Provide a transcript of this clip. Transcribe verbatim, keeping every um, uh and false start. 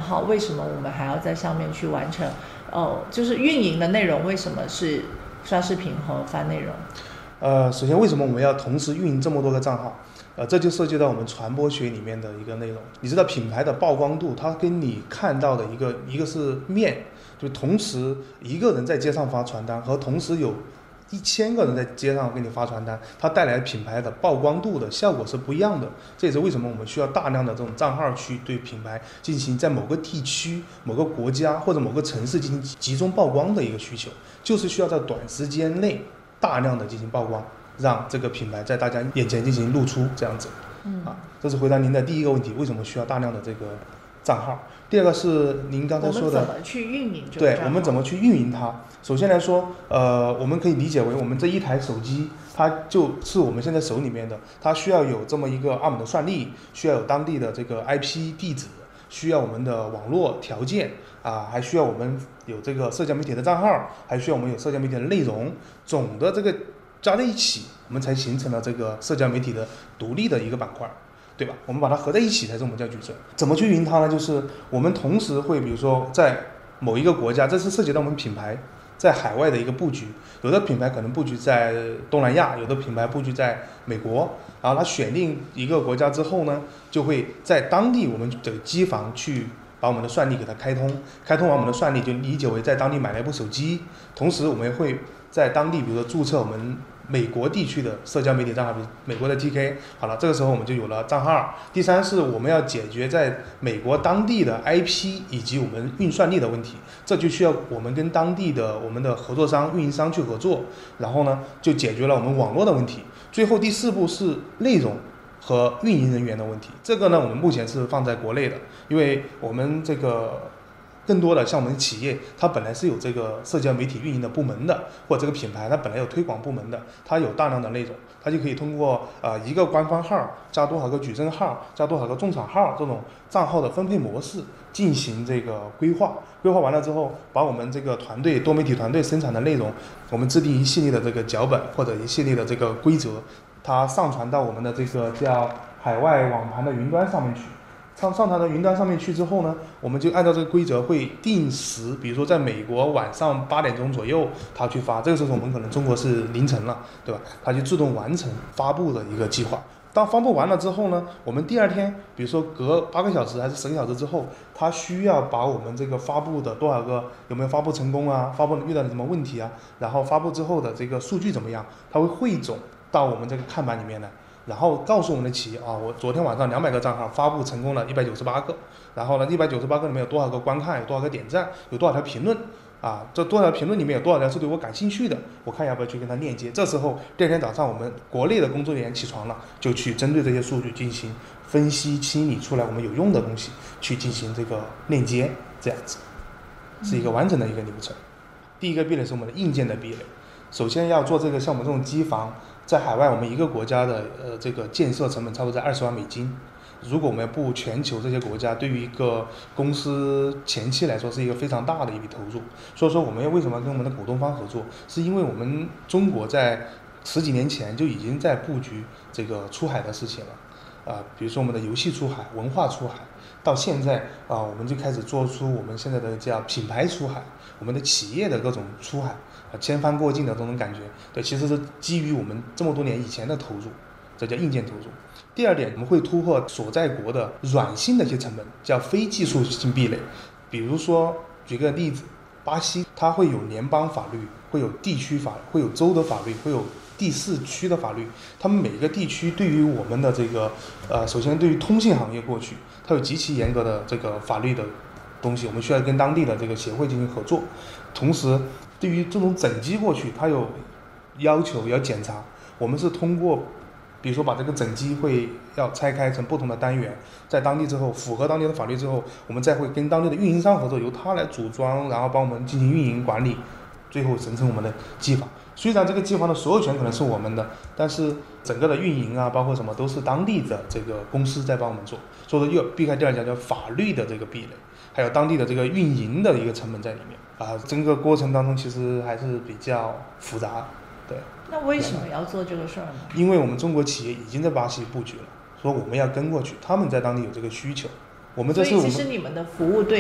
号，为什么我们还要在上面去完成？呃，就是运营的内容为什么是刷视频和发内容？ 呃，首先为什么我们要同时运营这么多个账号？呃，这就涉及到我们传播学里面的一个内容。你知道品牌的曝光度，它跟你看到的一个一个是面，就同时一个人在街上发传单和同时有一千个人在街上给你发传单，它带来品牌的曝光度的效果是不一样的。这也是为什么我们需要大量的这种账号去对品牌进行在某个地区、某个国家或者某个城市进行集中曝光的一个需求，就是需要在短时间内大量的进行曝光，让这个品牌在大家眼前进行露出，这样子。 嗯， 啊，这是回答您的第一个问题，为什么需要大量的这个账号？第二个是您刚才说的， 我们怎么去运营这个对， 账号？ 我们怎么去运营它？首先来说，呃，我们可以理解为我们这一台手机，它就是我们现在手里面的，它需要有这么一个澳门的算力，需要有当地的这个 I P 地址，需要我们的网络条件啊，还需要我们有这个社交媒体的账号，还需要我们有社交媒体的内容，总的这个加在一起，我们才形成了这个社交媒体的独立的一个板块，对吧？我们把它合在一起才是我们叫矩阵。怎么去运营它呢？就是我们同时会，比如说在某一个国家，这是涉及到我们品牌在海外的一个布局。有的品牌可能布局在东南亚，有的品牌布局在美国。然后它选定一个国家之后呢，就会在当地我们的机房去把我们的算力给它开通，开通完我们的算力就理解为在当地买了一部手机，同时我们会在当地比如说注册我们美国地区的社交媒体账号，比如美国的 T K， 好了，这个时候我们就有了账号。第三是我们要解决在美国当地的 I P 以及我们运算力的问题，这就需要我们跟当地的我们的合作商、运营商去合作，然后呢就解决了我们网络的问题。最后第四步是内容和运营人员的问题，这个呢我们目前是放在国内的，因为我们这个更多的像我们企业，它本来是有这个社交媒体运营的部门的，或者这个品牌它本来有推广部门的，它有大量的内容，它就可以通过呃一个官方号加多少个矩阵号加多少个种草号这种账号的分配模式进行这个规划。规划完了之后，把我们这个团队多媒体团队生产的内容，我们制定一系列的这个脚本或者一系列的这个规则，它上传到我们的这个叫海外网盘的云端上面去。上上传到云端上面去之后呢，我们就按照这个规则会定时，比如说在美国晚上八点钟左右，它去发，这个时候我们可能中国是凌晨了，对吧？它就自动完成发布的一个计划。当发布完了之后呢，我们第二天，比如说隔八个小时还是十个小时之后，它需要把我们这个发布的多少个有没有发布成功啊，发布遇到了什么问题啊，然后发布之后的这个数据怎么样，它会汇总到我们这个看板里面来。然后告诉我们的企业啊，我昨天晚上两百个账号发布成功了一百九十八个，然后呢一百九十八个里面有多少个观看，有多少个点赞，有多少条评论啊，这多少条评论里面有多少条是对我感兴趣的，我看要不要去跟他链接。这时候第二天早上我们国内的工作人员起床了，就去针对这些数据进行分析清理出来我们有用的东西，去进行这个链接，这样子是一个完整的一个流程。第一个壁垒是我们的硬件的壁垒，首先要做这个像我们这种机房，在海外我们一个国家的呃这个建设成本差不多在二十万美金。如果我们要布全球这些国家，对于一个公司前期来说是一个非常大的一笔投入。所以说我们为什么跟我们的股东方合作，是因为我们中国在十几年前就已经在布局这个出海的事情了。啊、呃，比如说我们的游戏出海、文化出海，到现在啊、呃，我们就开始做出我们现在的叫品牌出海，我们的企业的各种出海啊，千帆过境的这种感觉。对，其实是基于我们这么多年以前的投入，这叫硬件投入。第二点，我们会突破所在国的软性的一些成本，叫非技术性壁垒。比如说，举个例子，巴西它会有联邦法律，会有地区法，会有州的法律，会有第四区的法律。他们每个地区对于我们的这个，呃，首先对于通信行业过去，它有极其严格的这个法律的东西，我们需要跟当地的这个协会进行合作。同时，对于这种整机过去，它有要求要检查，我们是通过。比如说把这个整机会要拆开成不同的单元，在当地之后符合当地的法律之后，我们再会跟当地的运营商合作，由他来组装，然后帮我们进行运营管理，最后形成我们的机房。虽然这个机房的所有权可能是我们的，但是整个的运营啊，包括什么都是当地的这个公司在帮我们做，所以说又避开第二条叫法律的这个壁垒，还有当地的这个运营的一个成本在里面啊，整个过程当中其实还是比较复杂。对， 那为什么要做这个事儿呢？ 因为我们中国企业已经在巴西布局了，所以我们要跟过去，他们在当地有这个需求。我们这是我们所以其实你们的服务对